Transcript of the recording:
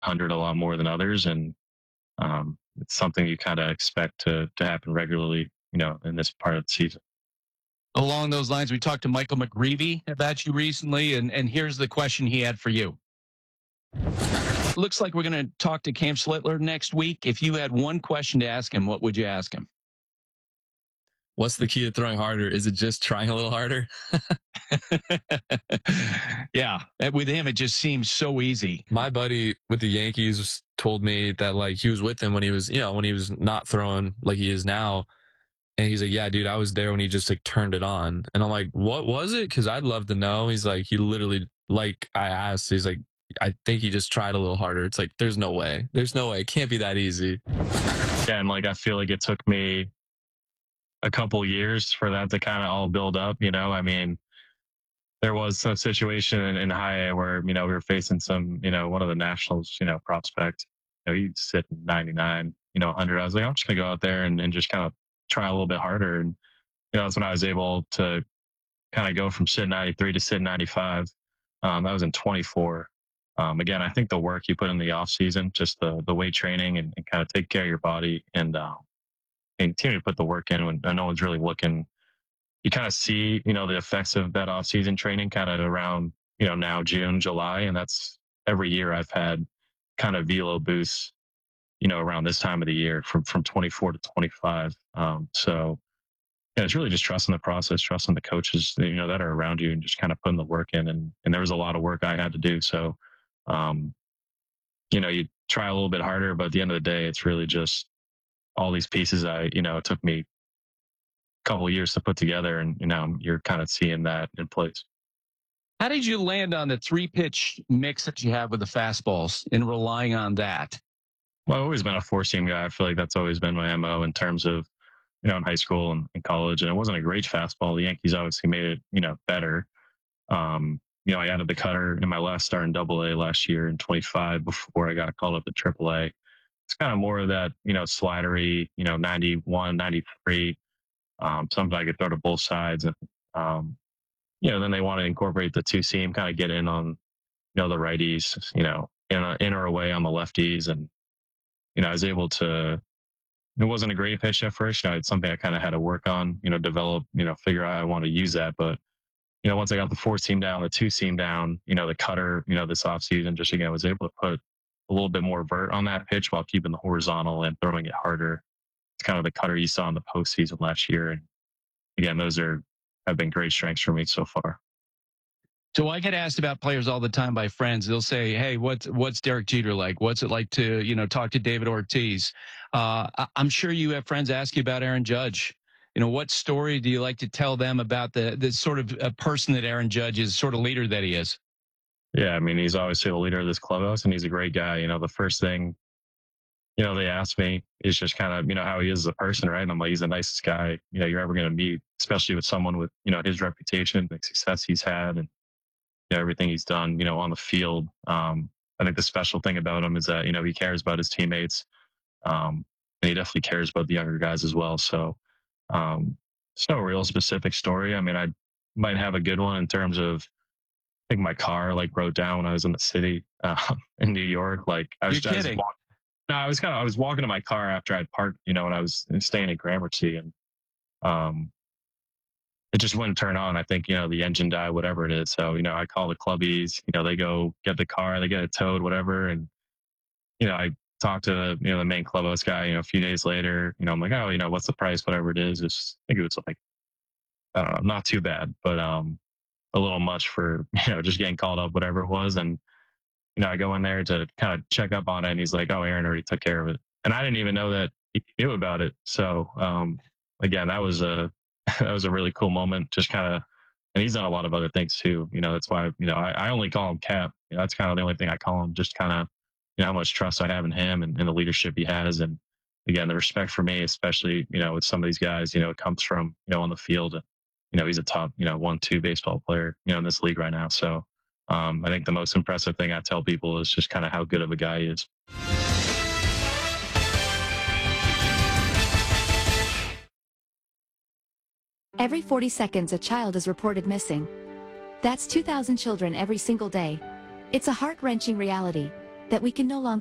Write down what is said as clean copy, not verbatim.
100 a lot more than others. And it's something you kind of expect to happen regularly, in this part of the season. Along those lines, we talked to Michael McGreevy about you recently, and here's the question he had for you. Looks like we're going to talk to Cam Slittler next week. If you had one question to ask him, what would you ask him? What's the key to throwing harder? Is it just trying a little harder? Yeah, with him, it just seems so easy. My buddy with the Yankees told me that like he was with him when he was, when he was not throwing like he is now. And he's like, yeah, dude, I was there when he just like turned it on. And I'm like, what was it? Because I'd love to know. He's like, he literally, like I asked, he's like, I think he just tried a little harder. It's like, there's no way. There's no way. It can't be that easy. Yeah, and like I feel like it took me a couple years for that to kind of all build up. I mean, there was some situation in high A where, we were facing some, one of the Nationals, prospect. He'd sit 99, 100. I was like, I'm just going to go out there and just kind of try a little bit harder. And, that's when I was able to kind of go from sit 93 to sit 95. That was in 24. Again, I think the work you put in the off season, just the weight training and kind of take care of your body and continue to put the work in when no one's really looking. You kind of see, the effects of that off season training kind of around, now June, July. And that's every year I've had kind of velo boosts, around this time of the year from 24 to 25. So yeah, it's really just trusting the process, trusting the coaches, that are around you and just kind of putting the work in. And there was a lot of work I had to do. So, you try a little bit harder, but at the end of the day, it's really just all these pieces it took me a couple of years to put together, and you're kind of seeing that in place. How did you land on the 3-pitch mix that you have with the fastballs and relying on that? Well, I've always been a 4-seam guy. I feel like that's always been my MO in terms of, in high school and in college. And it wasn't a great fastball. The Yankees obviously made it, better. I added the cutter in my last start in AA last year in 25 before I got called up to AAA. It's kind of more of that, slidery, 91, 93. Sometimes I could throw to both sides. And, then they want to incorporate the 2-seam, kind of get in on, the righties, in or away on the lefties. And, I was able to, it wasn't a great pitch at first. It's something I kind of had to work on, develop, figure out how I want to use that. But, once I got the 4-seam down, the 2-seam down, the cutter, this offseason, just again, was able to put a little bit more vert on that pitch while keeping the horizontal and throwing it harder. It's kind of the cutter you saw in the postseason last year. And again, those have been great strengths for me so far. So I get asked about players all the time by friends. They'll say, hey, what's Derek Jeter like? What's it like to, talk to David Ortiz? I'm sure you have friends ask you about Aaron Judge. What story do you like to tell them about the sort of a person that Aaron Judge is, sort of leader that he is? Yeah, I mean, he's obviously the leader of this clubhouse, and he's a great guy. The first thing, they ask me is just kind of, how he is as a person, right? And I'm like, he's the nicest guy, you're ever going to meet, especially with someone with, his reputation, the success he's had, and everything he's done, on the field. I think the special thing about him is that, he cares about his teammates. And he definitely cares about the younger guys as well. So, it's no real specific story. I mean, I might have a good one in terms of, I think my car like broke down when I was in the city in New York. Like I was walking to my car after I'd parked, when I was staying in Gramercy, and it just wouldn't turn on. I think, the engine died, whatever it is. So, I call the clubbies, they go get the car, they get it towed, whatever. And, I talked to, the main clubhouse guy, a few days later, I'm like, oh, what's the price, whatever it is. I think it was like, I don't know, not too bad, but a little much for, just getting called up, whatever it was. And, I go in there to kind of check up on it, and he's like, oh, Aaron already took care of it. And I didn't even know that he knew about it. So, again, that was a really cool moment, just kind of, and he's done a lot of other things too. That's why, I only call him Cap. That's kind of the only thing I call him, just kind of, how much trust I have in him and the leadership he has. And again, the respect for me, especially, with some of these guys, it comes from, on the field. He's a top, 1-2 baseball player, in this league right now. So I think the most impressive thing I tell people is just kind of how good of a guy he is. Every 40 seconds, a child is reported missing. That's 2,000 children every single day. It's a heart-wrenching reality. that we can no longer